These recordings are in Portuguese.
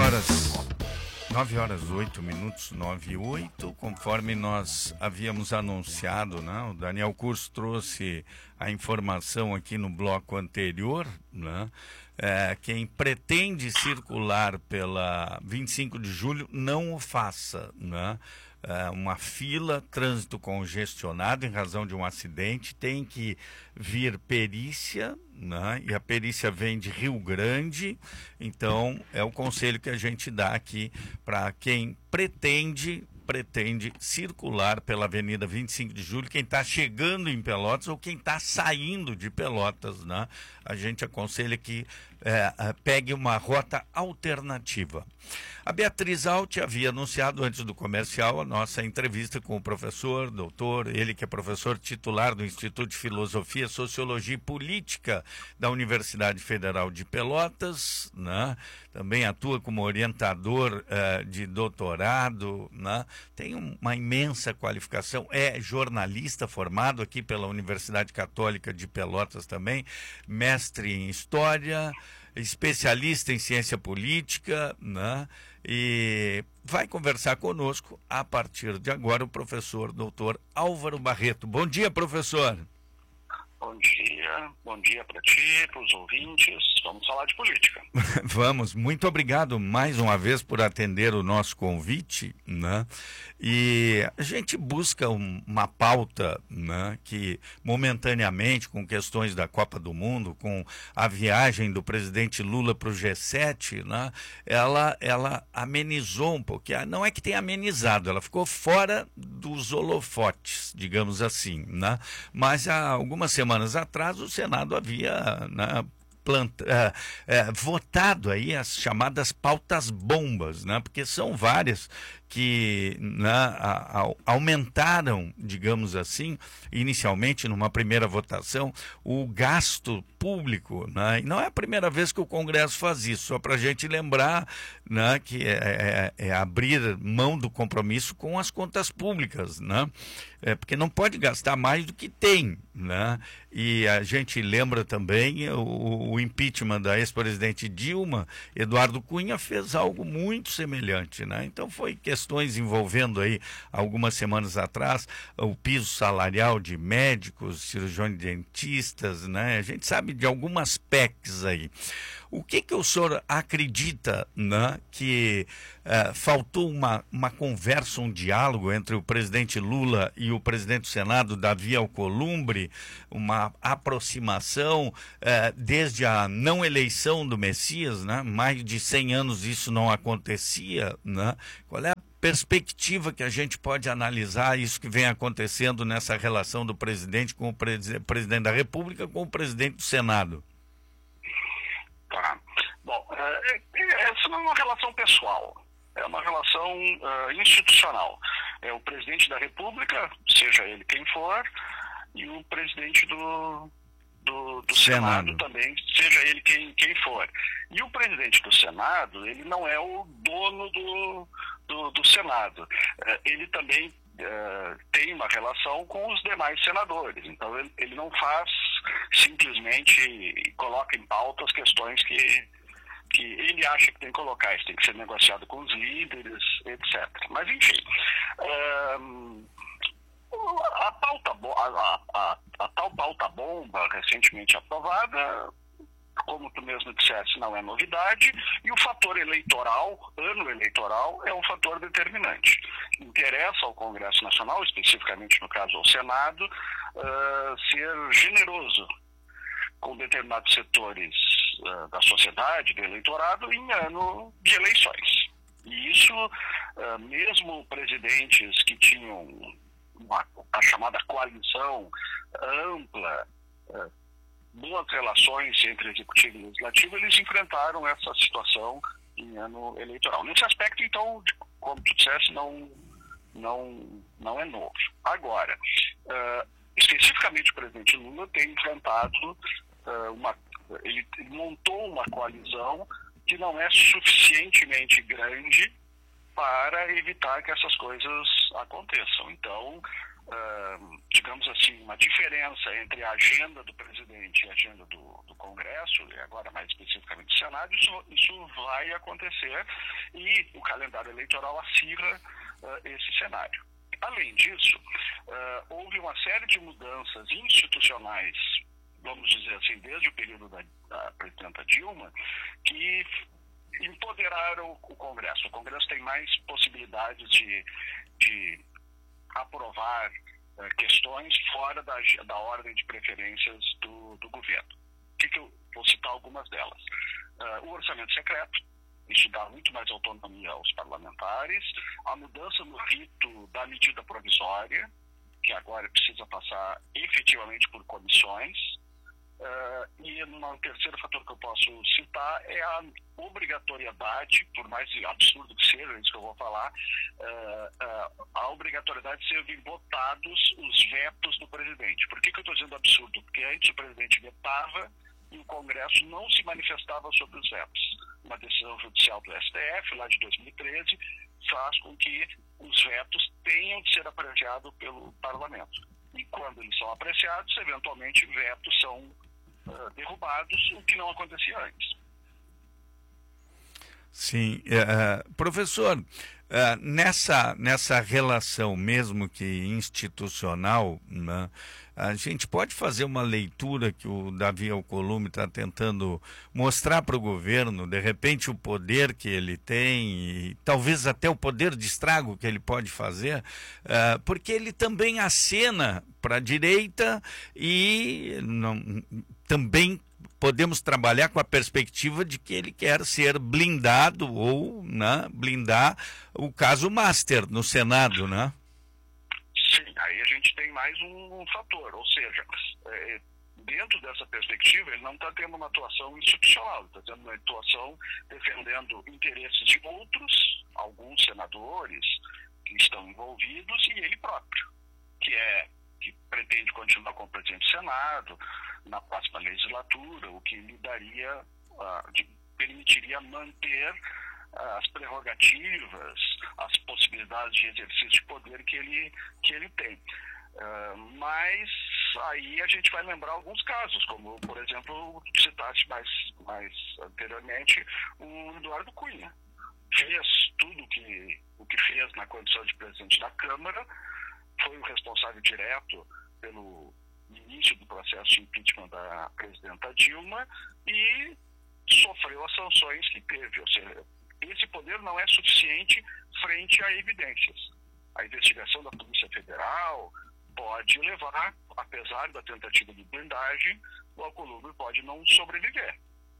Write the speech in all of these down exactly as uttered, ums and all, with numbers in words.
horas, nove horas, oito minutos, nove e oito, conforme nós havíamos anunciado, né? O Daniel Curso trouxe a informação aqui no bloco anterior, né? É, quem pretende circular pela vinte e cinco de julho, não o faça, né? É, uma fila, trânsito congestionado em razão de um acidente, tem que vir perícia, né? E a perícia vem de Rio Grande, então é o conselho que a gente dá aqui para quem pretende pretende circular pela Avenida vinte e cinco de julho, quem está chegando em Pelotas ou quem está saindo de Pelotas, né? A gente aconselha que é, pegue uma rota alternativa. A Beatriz Alt havia anunciado antes do comercial a nossa entrevista com o professor, doutor, ele que é professor titular do Instituto de Filosofia, Sociologia e Política da Universidade Federal de Pelotas, né? Também atua como orientador uh, de doutorado, né? Tem uma imensa qualificação, é jornalista formado aqui pela Universidade Católica de Pelotas também, mestre em História, especialista em ciência política, né? E vai conversar conosco a partir de agora o professor doutor Álvaro Barreto. Bom dia, professor. Bom dia, bom dia para ti, para os ouvintes. Vamos falar de política. Vamos, muito obrigado mais uma vez por atender o nosso convite, né? E a gente busca um, uma pauta, né, que momentaneamente, com questões da Copa do Mundo, com a viagem do presidente Lula para o G sete, né, ela, ela amenizou um pouquinho. Não é que tenha amenizado, ela ficou fora dos holofotes, digamos assim, né? Mas há algumas semanas atrás o Senado havia, né, Planta, é, é, votado aí as chamadas pautas bombas, né? Porque são várias que, né, a, a, aumentaram, digamos assim, inicialmente numa primeira votação, o gasto público, né? E não é a primeira vez que o Congresso faz isso, só para a gente lembrar, né, que é, é, é abrir mão do compromisso com as contas públicas, né? É, porque não pode gastar mais do que tem, né? E a gente lembra também o, o impeachment da ex-presidente Dilma, Eduardo Cunha fez algo muito semelhante, né? Então foi questões envolvendo aí, algumas semanas atrás, o piso salarial de médicos, cirurgiões dentistas, né? A gente sabe de algumas P E Cs aí. O que que o senhor acredita, né, que uh, faltou uma, uma conversa, um diálogo entre o presidente Lula e o presidente do Senado, Davi Alcolumbre, uma aproximação uh, desde a não eleição do Messias, né? Mais de cem anos isso não acontecia, né? Qual é a perspectiva que a gente pode analisar isso que vem acontecendo nessa relação do presidente com o pres- presidente da República com o presidente do Senado? Tá. Bom, é, é, essa não é uma relação pessoal, é uma relação uh, institucional. É o presidente da República, seja ele quem for, e o presidente do, do, do Senado. Senado também, seja ele quem, quem for. E o presidente do Senado, ele não é o dono do, do, do Senado. Uh, ele também uh, tem uma relação com os demais senadores. Então, ele, ele não faz simplesmente coloca em pauta as questões que, que ele acha que tem que colocar. Isso tem que ser negociado com os líderes, etcétera. Mas, enfim, um, a, pauta, a, a, a tal pauta bomba recentemente aprovada, como tu mesmo disseste, não é novidade, e o fator eleitoral, ano eleitoral, é um fator determinante. Interessa ao Congresso Nacional, especificamente no caso ao Senado, uh, ser generoso com determinados setores uh, da sociedade, do eleitorado, em ano de eleições. E isso, uh, mesmo presidentes que tinham uma, a chamada coalizão ampla, uh, boas relações entre executivo e legislativo, eles enfrentaram essa situação em ano eleitoral. Nesse aspecto, então, como tu disseste, não, não, não é novo. Agora, uh, especificamente o presidente Lula tem enfrentado uh, uma... Ele montou uma coalizão que não é suficientemente grande para evitar que essas coisas aconteçam. Então, uh, digamos assim, uma diferença entre a agenda do presidente e a agenda do, do Congresso, e agora mais especificamente no Senado, isso, isso vai acontecer e o calendário eleitoral acirra uh, esse cenário. Além disso, uh, houve uma série de mudanças institucionais, vamos dizer assim, desde o período da, da presidenta Dilma, que empoderaram o Congresso. O Congresso tem mais possibilidades de, de aprovar uh, questões fora da, da ordem de preferências do, do governo. O que, que eu vou citar algumas delas? Uh, o orçamento secreto, isso dá muito mais autonomia aos parlamentares, a mudança no rito da medida provisória, que agora precisa passar efetivamente por comissões, uh, e um terceiro fator que eu posso citar é a obrigatoriedade, por mais absurdo que seja isso que eu vou falar, uh, uh, a obrigatoriedade de serem votados os vetos do presidente. Por que, que eu estou dizendo absurdo? Porque antes o presidente vetava e o Congresso não se manifestava sobre os vetos. Uma decisão judicial do S T F, lá de dois mil e treze, faz com que os vetos tenham de ser apreciados pelo parlamento. E quando eles são apreciados, eventualmente vetos são uh, derrubados, o que não acontecia antes. Sim. Uh, professor, uh, nessa, nessa relação mesmo que institucional, né, a gente pode fazer uma leitura que o Davi Alcolumbre está tentando mostrar para o governo, de repente, o poder que ele tem e talvez até o poder de estrago que ele pode fazer, uh, porque ele também acena para a direita e não, também podemos trabalhar com a perspectiva de que ele quer ser blindado ou, né, blindar o caso Master no Senado, né? Sim, aí a gente tem mais um, um fator, ou seja, é, dentro dessa perspectiva ele não está tendo uma atuação institucional, está tendo uma atuação defendendo interesses de outros, alguns senadores que estão envolvidos e ele próprio, que é que pretende continuar como presidente do Senado na próxima legislatura, o que lhe daria, uh, de, permitiria manter uh, as prerrogativas, as possibilidades de exercício de poder que ele, que ele tem. Uh, mas aí a gente vai lembrar alguns casos, como, por exemplo, citaste mais, mais anteriormente, o Eduardo Cunha. Fez tudo que, o que fez na condição de presidente da Câmara, foi o responsável direto pelo início do processo de impeachment da presidenta Dilma e sofreu as sanções que teve. Ou seja, esse poder não é suficiente frente a evidências. A investigação da Polícia Federal pode levar, apesar da tentativa de blindagem, o Alcolumbre pode não sobreviver.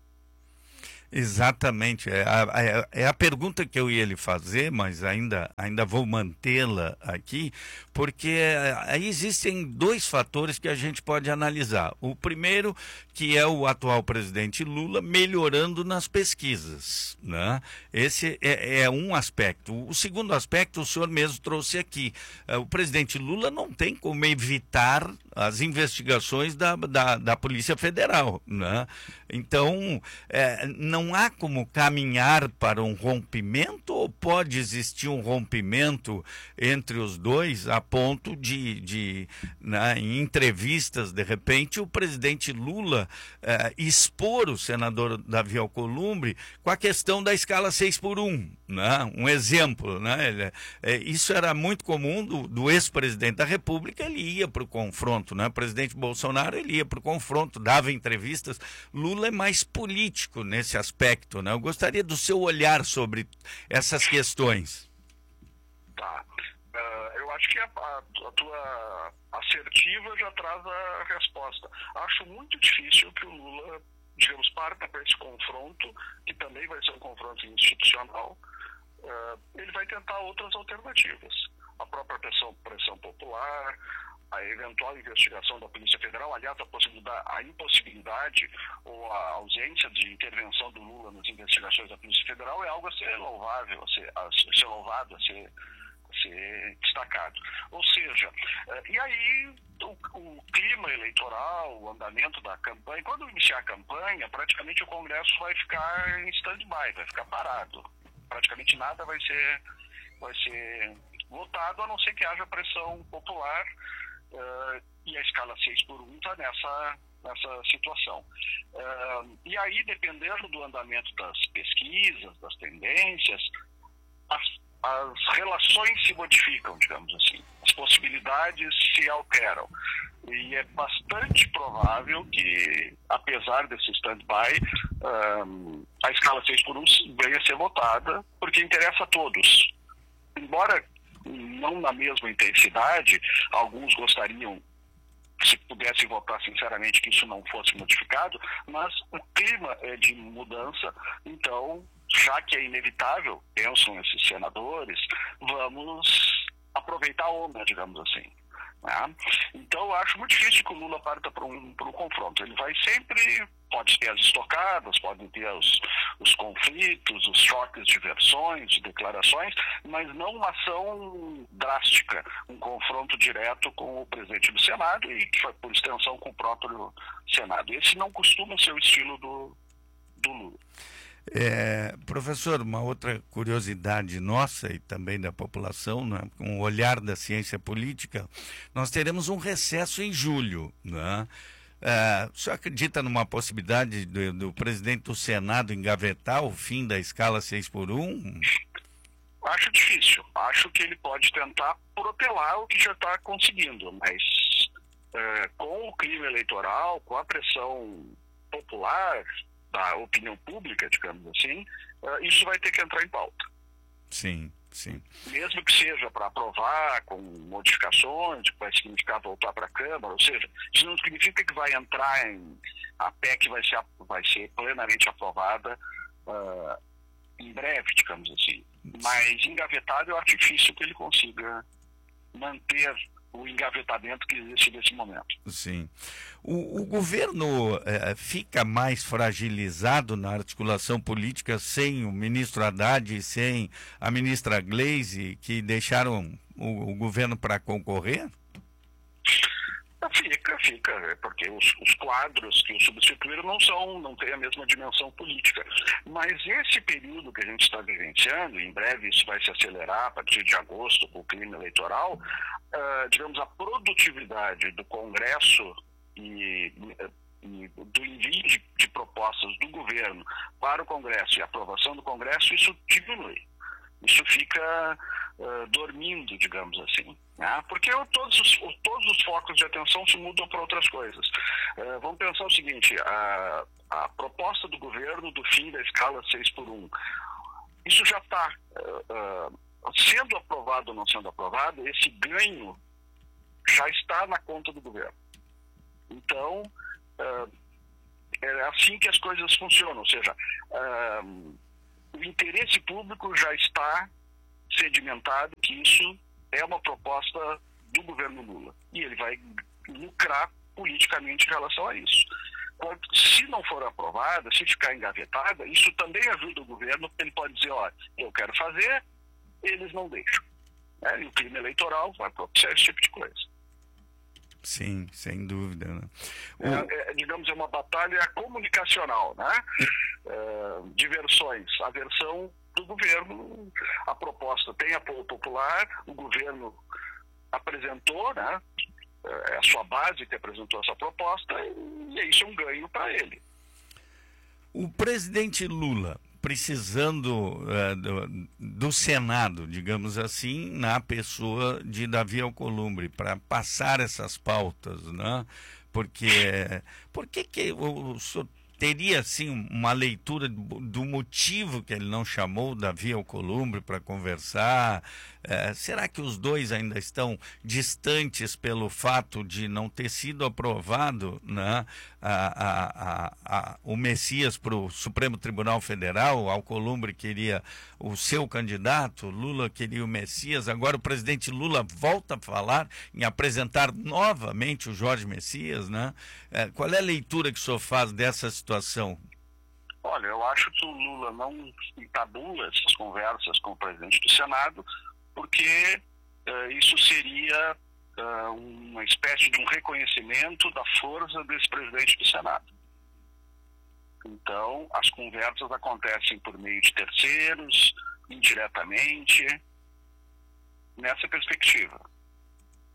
Exatamente, é a, é a pergunta que eu ia lhe fazer, mas ainda, ainda vou mantê-la aqui, porque aí existem dois fatores que a gente pode analisar. O primeiro, que é o atual presidente Lula melhorando nas pesquisas, né? Esse é, é um aspecto. O segundo aspecto, o senhor mesmo trouxe aqui. O presidente Lula não tem como evitar as investigações da, da, da Polícia Federal, né? Então, é, não há como caminhar para um rompimento ou pode existir um rompimento entre os dois a ponto de, de né, em entrevistas, de repente, o presidente Lula eh, expor o senador Davi Alcolumbre com a questão da escala seis por um, né? Um exemplo, né? Ele, é, isso era muito comum do, do ex-presidente da República, ele ia para o confronto, né? O presidente Bolsonaro, ele ia para o confronto, dava entrevistas. Lula é mais político nesse aspecto, né? Eu gostaria do seu olhar sobre essas questões. Tá. Uh, eu acho que a, a, a tua assertiva já traz a resposta. Acho muito difícil que o Lula, digamos, parta para esse confronto, que também vai ser um confronto institucional. Uh, ele vai tentar outras alternativas. A própria pressão, pressão popular, a eventual investigação da Polícia Federal, aliás, a, possibilidade, a impossibilidade ou a ausência de intervenção do Lula nas investigações da Polícia Federal é algo a ser louvável, a ser, a ser louvado, a ser, a ser destacado. Ou seja, e aí o, o clima eleitoral, o andamento da campanha, quando iniciar a campanha, praticamente o Congresso vai ficar em stand-by, vai ficar parado. Praticamente nada vai ser, vai ser votado, a não ser que haja pressão popular. Uh, e a escala seis por um está nessa, nessa situação. Uh, e aí, dependendo do andamento das pesquisas, das tendências, as, as relações se modificam, digamos assim. As possibilidades se alteram. E é bastante provável que, apesar desse stand-by, um, a escala seis por um venha a ser votada, porque interessa a todos. Embora não na mesma intensidade, alguns gostariam, se pudessem votar sinceramente, que isso não fosse modificado, mas o clima é de mudança, então, já que é inevitável, pensam esses senadores, vamos aproveitar a onda, digamos assim. Né? Então, eu acho muito difícil que o Lula parta para um, para um confronto. Ele vai sempre, pode ter as estocadas, podem ter os, os conflitos, os choques de versões, de declarações, mas não uma ação drástica, um confronto direto com o presidente do Senado e, por extensão, com o próprio Senado. Esse não costuma ser o estilo do, do Lula. É, professor, uma outra curiosidade nossa e também da população, né, com o olhar da ciência política, nós teremos um recesso em julho. Né? É, o senhor acredita numa possibilidade do, do presidente do Senado engavetar o fim da escala seis por um? Acho difícil. Acho que ele pode tentar protelar o que já está conseguindo, mas é, com o clima eleitoral, com a pressão popular, da opinião pública, digamos assim, uh, isso vai ter que entrar em pauta. Sim, sim. Mesmo que seja para aprovar com modificações, que vai significar voltar para a Câmara, ou seja, isso não significa que vai entrar em... a P E C vai ser, vai ser plenamente aprovada uh, em breve, digamos assim. Mas engavetado eu acho difícil que ele consiga manter o engavetamento que existe nesse momento. Sim. O, o governo eh, fica mais fragilizado na articulação política sem o ministro Haddad e sem a ministra Gleisi, que deixaram o, o governo para concorrer? Fica, fica, porque os, os quadros que o substituíram não são, não têm a mesma dimensão política. Mas esse período que a gente está vivenciando, em breve isso vai se acelerar a partir de agosto com o clima eleitoral, uh, digamos, a produtividade do Congresso e, e do envio de, de propostas do governo para o Congresso e a aprovação do Congresso, isso diminui. Isso fica uh, dormindo, digamos assim. Né? Porque todos os, todos os focos de atenção se mudam para outras coisas. Uh, vamos pensar o seguinte, a, a proposta do governo do fim da escala seis por um, isso já está uh, uh, sendo aprovado ou não sendo aprovado, esse ganho já está na conta do governo. Então, uh, é assim que as coisas funcionam, ou seja, uh, o interesse público já está sedimentado que isso é uma proposta do governo Lula. E ele vai lucrar politicamente em relação a isso. Se não for aprovada, se ficar engavetada, isso também ajuda o governo, porque ele pode dizer, olha, eu quero fazer, eles não deixam. É, e o clima eleitoral vai propiciar esse tipo de coisa. Sim, sem dúvida. Né? O... É, é, digamos, é uma batalha comunicacional, né? É, de versões. A versão do governo, a proposta tem apoio popular, o governo apresentou, né? É a sua base que apresentou essa proposta e isso é um ganho para ele. O presidente Lula, precisando uh, do, do Senado, digamos assim, na pessoa de Davi Alcolumbre, para passar essas pautas, né? Porque, por que que o, o senhor teria, assim, uma leitura do motivo que ele não chamou Davi Alcolumbre para conversar? É, será que os dois ainda estão distantes pelo fato de não ter sido aprovado, né, a, a, a, a, o Messias para o Supremo Tribunal Federal? Alcolumbre queria o seu candidato, Lula queria o Messias, agora o presidente Lula volta a falar em apresentar novamente o Jorge Messias, né? É, qual é a leitura que o senhor faz dessa situação? Olha, eu acho que o Lula não entabula essas conversas com o presidente do Senado, porque uh, isso seria uh, uma espécie de um reconhecimento da força desse presidente do Senado. Então, as conversas acontecem por meio de terceiros, indiretamente, nessa perspectiva.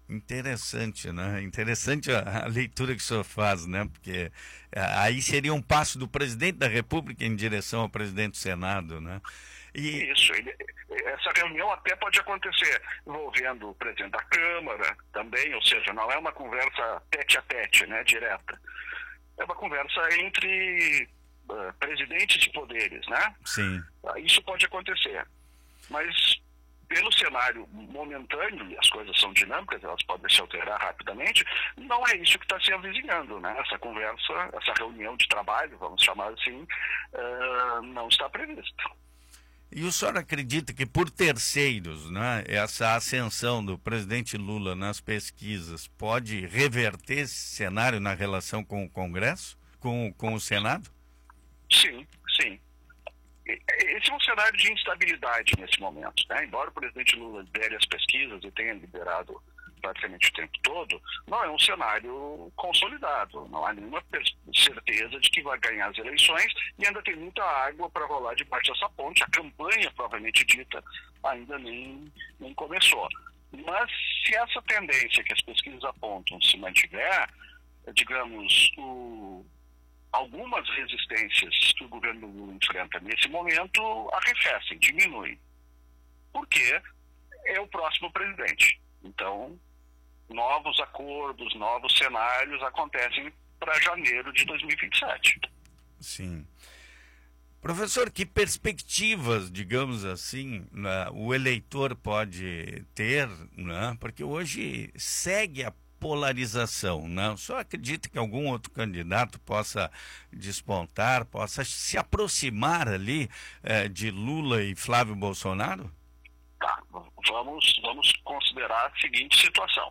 Interessante, né? Interessante a, a leitura que o senhor faz, né? Porque a, aí seria um passo do presidente da República em direção ao presidente do Senado, né? E... Isso, ele, essa reunião até pode acontecer envolvendo o presidente da Câmara também, ou seja, não é uma conversa tete a tete, né, direta. É uma conversa entre uh, presidentes de poderes, né? Sim. Uh, isso pode acontecer, mas pelo cenário momentâneo, e as coisas são dinâmicas, elas podem se alterar rapidamente, não é isso que está se avizinhando, né? Essa conversa, essa reunião de trabalho, vamos chamar assim, uh, não está prevista. E o senhor acredita que por terceiros, né, essa ascensão do presidente Lula nas pesquisas pode reverter esse cenário na relação com o Congresso, com, com o Senado? Sim, sim. Esse é um cenário de instabilidade nesse momento, né? Embora o presidente Lula lidere as pesquisas e tenha liderado praticamente o tempo todo, não é um cenário consolidado, não há nenhuma certeza de que vai ganhar as eleições e ainda tem muita água para rolar debaixo dessa ponte. A campanha, provavelmente dita, ainda nem, nem começou. Mas se essa tendência que as pesquisas apontam se mantiver, digamos, o, algumas resistências que o governo Lula enfrenta nesse momento arrefecem, diminuem. Porque é o próximo presidente. Então, novos acordos, novos cenários acontecem para janeiro de dois mil e vinte e sete. Sim. Professor, que perspectivas, digamos assim, né, o eleitor pode ter, né, porque hoje segue a polarização, né? Só acredita que algum outro candidato possa despontar, possa se aproximar ali eh, de Lula e Flávio Bolsonaro? Tá, vamos, vamos considerar a seguinte situação.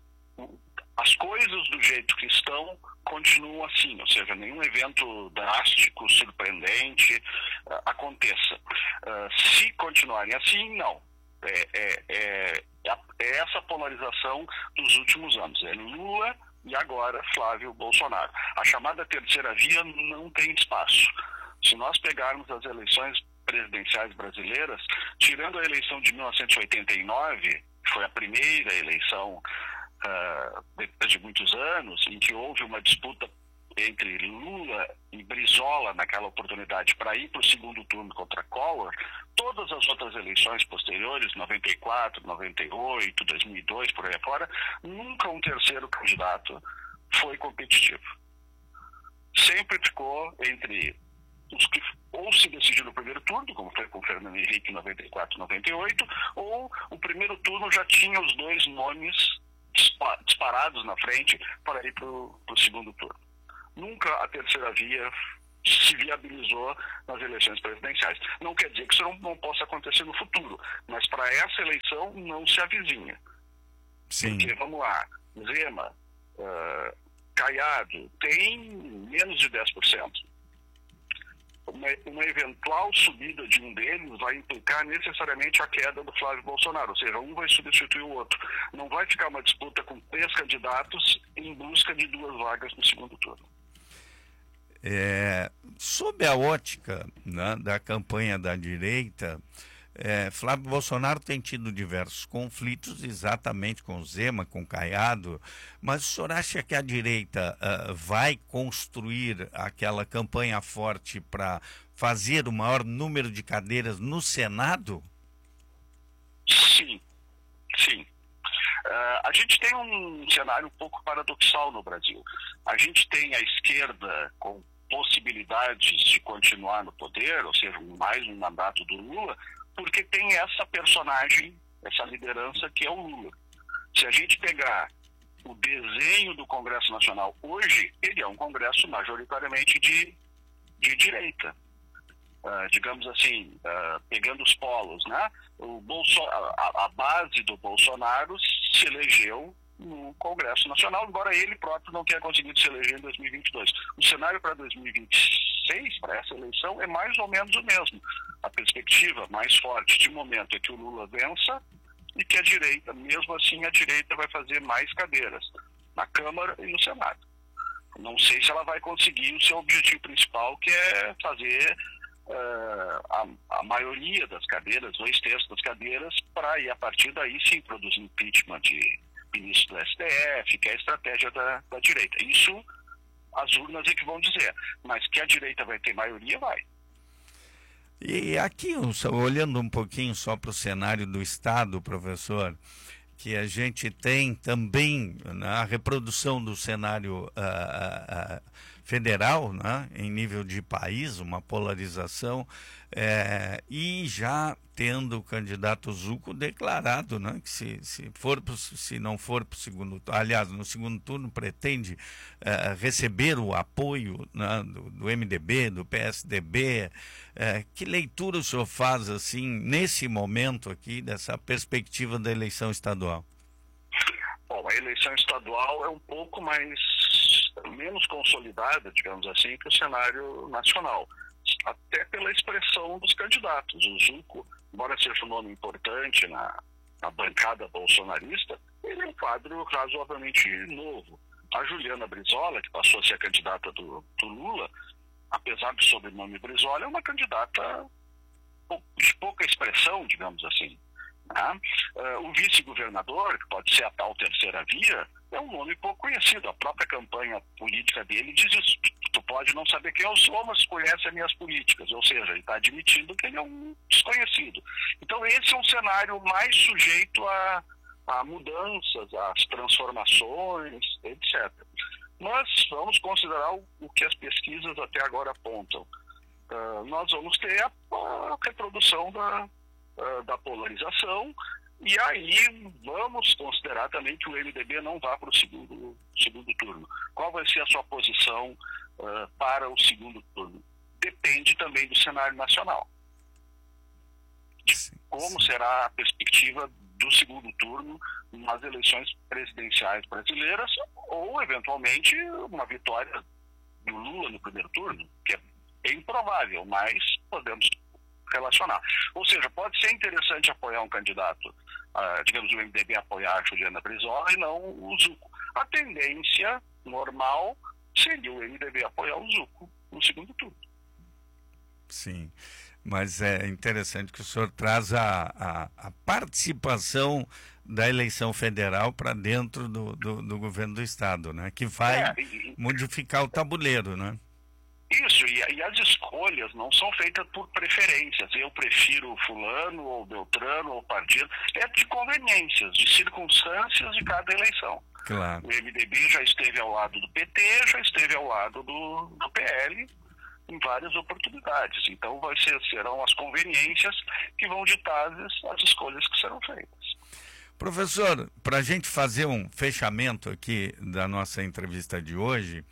As coisas do jeito que estão continuam assim, ou seja, nenhum evento drástico, surpreendente uh, aconteça. Uh, se continuarem assim, não. É, é, é, é essa polarização dos últimos anos. É Lula e agora Flávio Bolsonaro. A chamada terceira via não tem espaço. Se nós pegarmos as eleições presidenciais brasileiras, tirando a eleição de mil novecentos e oitenta e nove, que foi a primeira eleição uh, depois de muitos anos, em que houve uma disputa entre Lula e Brizola naquela oportunidade para ir para o segundo turno contra Collor, todas as outras eleições posteriores, noventa e quatro, noventa e oito, dois mil e dois, por aí afora, nunca um terceiro candidato foi competitivo. Sempre ficou entre os que ou se decidiu no primeiro turno, como foi com o Fernando Henrique em noventa e quatro, noventa e oito, ou o primeiro turno já tinha os dois nomes disparados na frente para ir para o segundo turno. Nunca a terceira via se viabilizou nas eleições presidenciais. Não quer dizer que isso não, não possa acontecer no futuro, mas para essa eleição não se avizinha. Sim. Porque, vamos lá, Zema, uh, Caiado, tem menos de dez por cento. Uma, uma eventual subida de um deles vai implicar necessariamente a queda do Flávio Bolsonaro, ou seja, um vai substituir o outro. Não vai ficar uma disputa com três candidatos em busca de duas vagas no segundo turno. É, sob a ótica, né, da campanha da direita, é, Flávio Bolsonaro tem tido diversos conflitos exatamente com Zema, com Caiado, mas o senhor acha que a direita uh, vai construir aquela campanha forte para fazer o maior número de cadeiras no Senado? Sim, sim. Uh, a gente tem um cenário um pouco paradoxal no Brasil. A gente tem a esquerda com possibilidades de continuar no poder, ou seja, mais um mandato do Lula, porque tem essa personagem, essa liderança que é o Lula. Se a gente pegar o desenho do Congresso Nacional hoje, ele é um Congresso majoritariamente de, de direita. Uh, digamos assim, uh, pegando os polos, né? O Bolso a, a base do Bolsonaro se elegeu no Congresso Nacional, embora ele próprio não tenha conseguido se eleger em dois mil e vinte e dois. O cenário para dois mil e vinte e seis, para essa eleição, é mais ou menos o mesmo. A perspectiva mais forte de momento é que o Lula vença e que a direita, mesmo assim, a direita vai fazer mais cadeiras na Câmara e no Senado. Não sei se ela vai conseguir o seu objetivo principal, que é fazer uh, a, a maioria das cadeiras, dois terços das cadeiras, para ir a partir daí sim produzir impeachment de ministro do S T F, que é a estratégia da, da direita. Isso as urnas é que vão dizer, mas que a direita vai ter maioria, vai. E aqui, olhando um pouquinho só para o cenário do Estado, professor, que a gente tem também, né, a reprodução do cenário uh, uh, federal, né, em nível de país, uma polarização, é, e já tendo o candidato Zucco declarado, né, que se, se, for pro, se não for para o segundo turno, aliás, no segundo turno pretende uh, receber o apoio, né, do, do M D B, do P S D B. Uh, que leitura o senhor faz, assim, nesse momento aqui, dessa perspectiva da eleição estadual? Bom, a eleição estadual é um pouco mais, menos consolidada, digamos assim, que o cenário nacional, até pela expressão dos candidatos. O Zucco, embora seja um nome importante na, na bancada bolsonarista, ele é um quadro razoavelmente novo. A Juliana Brizola, que passou a ser a candidata do, do Lula, apesar do sobrenome Brizola, é uma candidata de pouca expressão, digamos assim. Né? Uh, o vice-governador, que pode ser a tal terceira via, é um nome pouco conhecido. A própria campanha política dele diz isso. Tu pode não saber quem eu sou, mas conhece as minhas políticas. Ou seja, ele está admitindo que ele é um desconhecido. Então esse é um cenário mais sujeito a, a mudanças, às transformações, etcétera. Mas vamos considerar o, o que as pesquisas até agora apontam. Uh, nós vamos ter a, a reprodução da, uh, da polarização, e aí vamos considerar também que o M D B não vá para o segundo, segundo turno. Qual vai ser a sua posição uh, para o segundo turno? Depende também do cenário nacional. De como será a perspectiva do segundo turno nas eleições presidenciais brasileiras, ou, eventualmente, uma vitória do Lula no primeiro turno, que é improvável, mas podemos relacionar. Ou seja, pode ser interessante apoiar um candidato, uh, digamos, o M D B apoiar a Juliana Brizola e não o Zucco. A tendência normal seria o M D B apoiar o Zucco no segundo turno. Sim, mas é interessante que o senhor traz a, a, a participação da eleição federal para dentro do, do, do governo do Estado, né? Que vai é, e, modificar o tabuleiro, né? Isso, e, e as escolhas não são feitas por preferências. Eu prefiro fulano, ou Beltrano, ou partido. É de conveniências, de circunstâncias de cada eleição. Claro. O M D B já esteve ao lado do P T, já esteve ao lado do, do P L em várias oportunidades. Então vai ser, serão as conveniências que vão ditar as, as escolhas que serão feitas. Professor, para a gente fazer um fechamento aqui da nossa entrevista de hoje,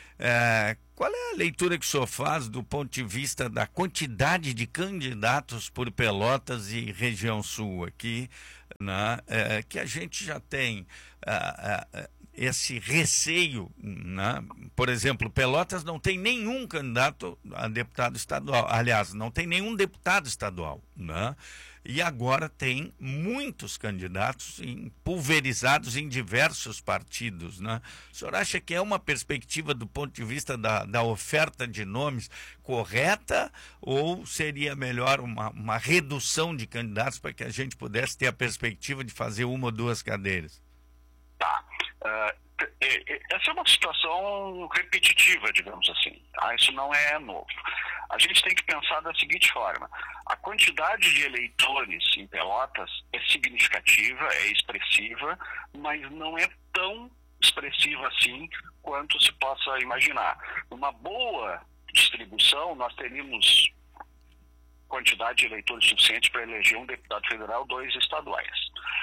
é, qual é a leitura que o senhor faz do ponto de vista da quantidade de candidatos por Pelotas e região sul aqui, né, é, que a gente já tem é, é, esse receio, né? Por exemplo, Pelotas não tem nenhum candidato a deputado estadual, aliás, não tem nenhum deputado estadual, né? E agora tem muitos candidatos em, pulverizados em diversos partidos, né? O senhor acha que é uma perspectiva do ponto de vista da, da oferta de nomes correta, ou seria melhor uma, uma redução de candidatos para que a gente pudesse ter a perspectiva de fazer uma ou duas cadeiras? Tá. Uh, essa é uma situação repetitiva, digamos assim. Tá? Isso não é novo. A gente tem que pensar da seguinte forma: a quantidade de eleitores em Pelotas é significativa, é expressiva, mas não é tão expressiva assim quanto se possa imaginar. Uma boa distribuição, nós teríamos quantidade de eleitores suficiente para eleger um deputado federal, dois estaduais.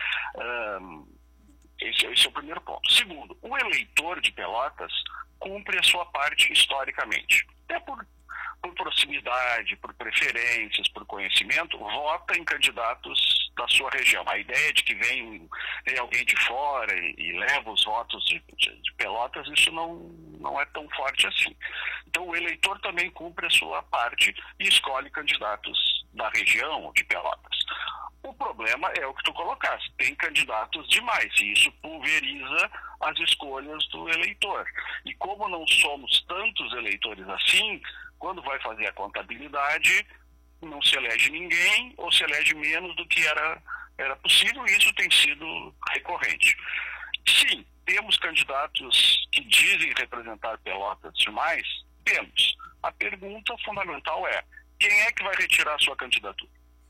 Um, esse, esse é o primeiro ponto. Segundo, o eleitor de Pelotas cumpre a sua parte historicamente. Até por por proximidade, por preferências, por conhecimento, vota em candidatos da sua região. A ideia de que vem, vem alguém de fora e, e leva os votos de, de, de Pelotas, isso não, não é tão forte assim. Então o eleitor também cumpre a sua parte e escolhe candidatos da região de Pelotas. O problema é o que tu colocaste, tem candidatos demais, e isso pulveriza as escolhas do eleitor. E como não somos tantos eleitores assim, quando vai fazer a contabilidade, não se elege ninguém, ou se elege menos do que era, era possível, e isso tem sido recorrente. Sim, temos candidatos que dizem representar Pelotas demais? Temos. A pergunta fundamental é, quem é que vai retirar a sua candidatura?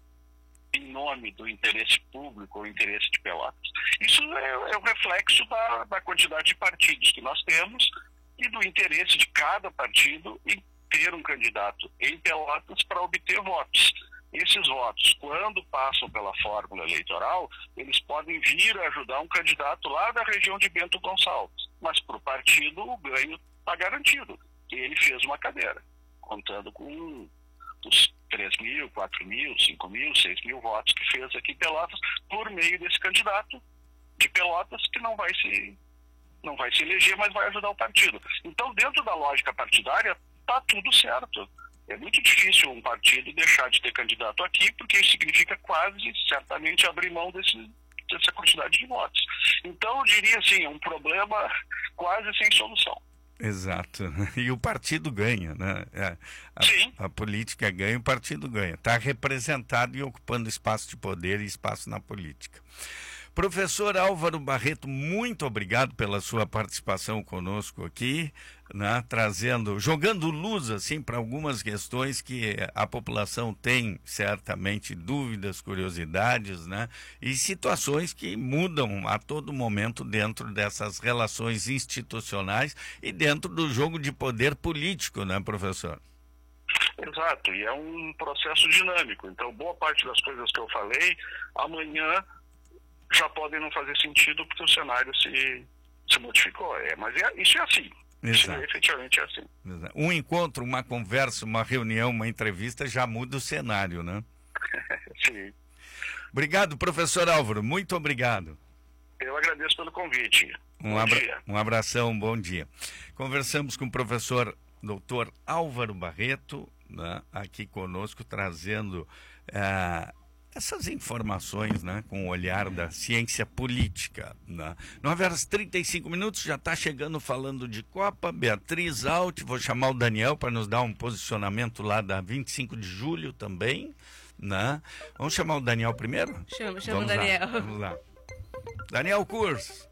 Em nome do interesse público ou interesse de Pelotas. Isso é, é o reflexo da, da quantidade de partidos que nós temos e do interesse de cada partido em ter um candidato em Pelotas para obter votos. Esses votos, quando passam pela fórmula eleitoral, eles podem vir a ajudar um candidato lá da região de Bento Gonçalves. Mas para o partido o ganho está garantido. Ele fez uma cadeira, contando com os três mil, quatro mil, cinco mil, seis mil votos que fez aqui em Pelotas por meio desse candidato de Pelotas que não vai se, não vai se eleger, mas vai ajudar o partido. Então, dentro da lógica partidária, está tudo certo. É muito difícil um partido deixar de ter candidato aqui, porque isso significa quase, certamente, abrir mão desse, dessa quantidade de votos. Então, eu diria assim, é um problema quase sem solução. Exato. E o partido ganha, né? A, Sim. a política ganha, o partido ganha. Está representado e ocupando espaço de poder e espaço na política. Professor Álvaro Barreto, muito obrigado pela sua participação conosco aqui, né, trazendo, jogando luz assim para algumas questões que a população tem certamente dúvidas, curiosidades, né, e situações que mudam a todo momento dentro dessas relações institucionais e dentro do jogo de poder político, né, professor? Exato, e é um processo dinâmico. Então, boa parte das coisas que eu falei, amanhã já podem não fazer sentido porque o cenário se, se modificou. É, mas é, isso é assim. Isso é, efetivamente é assim. Exato. Um encontro, uma conversa, uma reunião, uma entrevista já muda o cenário, né? Sim. Obrigado, professor Álvaro. Muito obrigado. Eu agradeço pelo convite. Um, abra... um abração, bom dia. Conversamos com o professor doutor Álvaro Barreto, né, aqui conosco, trazendo uh, essas informações, né, com o olhar da ciência política, né. nove horas e trinta e cinco minutos, já está chegando falando de Copa. Beatriz Alt, vou chamar o Daniel para nos dar um posicionamento lá da vinte e cinco de julho também, né. Vamos chamar o Daniel primeiro? Chama, chama vamos o Daniel. Lá, vamos lá. Daniel Kurz.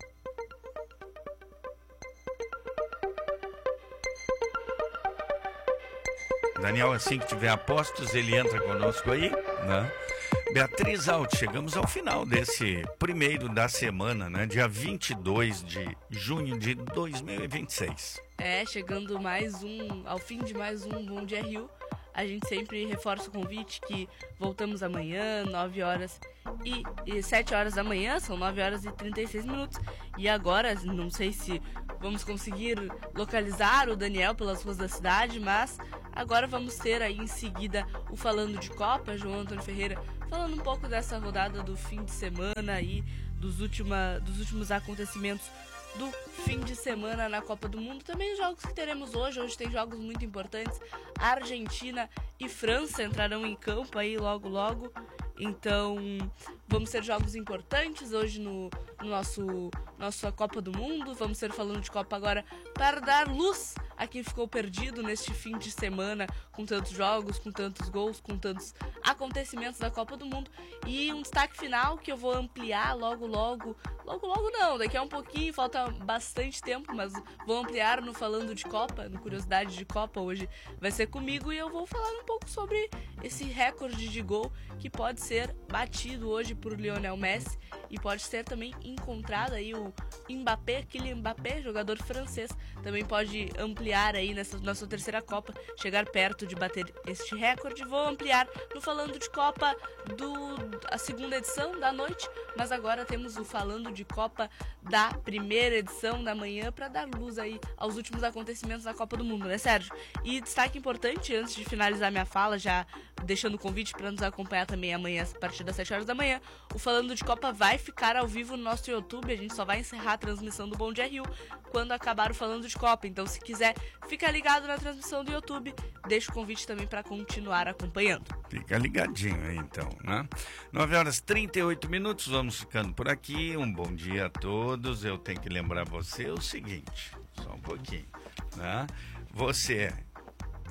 Daniel, assim que tiver apostos, ele entra conosco aí, né? Beatriz Alt, chegamos ao final desse primeiro da semana, né? Dia vinte e dois de junho de dois mil e vinte e seis. É, chegando mais um, ao fim de mais um Bom Dia Rio. A gente sempre reforça o convite que voltamos amanhã, nove horas e, e sete horas da manhã, são nove horas e trinta e seis minutos. E agora, não sei se vamos conseguir localizar o Daniel pelas ruas da cidade, mas agora vamos ter aí em seguida o Falando de Copa, João Antônio Ferreira, falando um pouco dessa rodada do fim de semana e dos, última, dos últimos acontecimentos do fim de semana na Copa do Mundo. Também os jogos que teremos hoje, hoje tem jogos muito importantes. Argentina e França entrarão em campo aí logo logo. Então, vamos ter jogos importantes hoje no, no nosso nossa Copa do Mundo. Vamos ter falando de Copa agora para dar luz a quem ficou perdido neste fim de semana, com tantos jogos, com tantos gols, com tantos acontecimentos da Copa do Mundo. E um destaque final que eu vou ampliar logo, logo, logo, logo não, daqui a um pouquinho, falta bastante tempo, mas vou ampliar no Falando de Copa, no Curiosidade de Copa, hoje vai ser comigo e eu vou falar um pouco sobre esse recorde de gol que pode ser batido hoje por Lionel Messi e pode ser também encontrado aí o Mbappé, Kylian Mbappé, jogador francês, também pode ampliar aí nessa nossa terceira Copa, chegar perto de bater este recorde. Vou ampliar no Falando de Copa do a segunda edição da noite, mas agora temos o Falando de Copa da primeira edição da manhã para dar luz aí aos últimos acontecimentos da Copa do Mundo, né, Sérgio? E destaque importante, antes de finalizar minha fala, já deixando o convite para nos acompanhar também amanhã a partir das sete horas da manhã, o Falando de Copa vai ficar ao vivo no nosso YouTube, a gente só vai encerrar a transmissão do Bom Dia Rio quando acabar o Falando de Copa, então se quiser, fica ligado na transmissão do YouTube, deixa o convite também para continuar acompanhando. Fica ligadinho aí então, né? nove horas e trinta e oito minutos, vamos ficando por aqui, um bom dia a todos. Eu tenho que lembrar você o seguinte, só um pouquinho, né? Você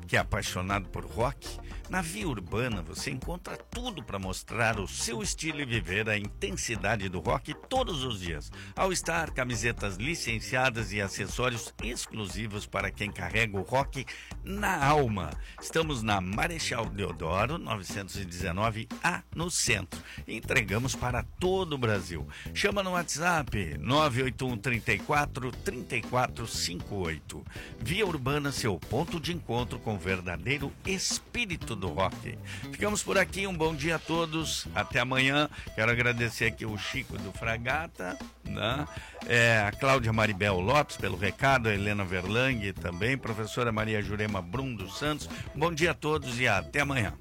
que é apaixonado por rock, na Via Urbana você encontra tudo para mostrar o seu estilo e viver a intensidade do rock todos os dias. All Star, camisetas licenciadas e acessórios exclusivos para quem carrega o rock na alma. Estamos na Marechal Deodoro, novecentos e dezenove A, no centro. Entregamos para todo o Brasil. Chama no WhatsApp nove oito um, três quatro, três quatro cinco oito. Via Urbana, seu ponto de encontro com o verdadeiro espírito do rock. Ficamos por aqui, um bom dia a todos, até amanhã. Quero agradecer aqui o Chico do Fragata, né? É, a Cláudia Maribel Lopes pelo recado, a Helena Verlang também, professora Maria Jurema Brum dos Santos. Bom dia a todos e até amanhã.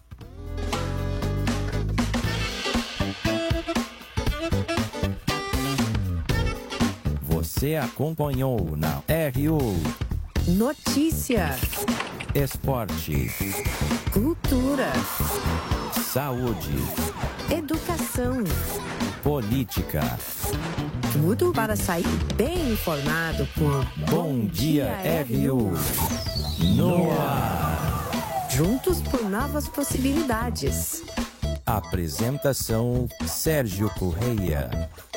Você acompanhou na R U Notícia, Esporte, Cultura, Saúde, Educação, Política. Tudo para sair bem informado por Bom Dia R U no ar. Juntos por novas possibilidades. Apresentação Sérgio Correia.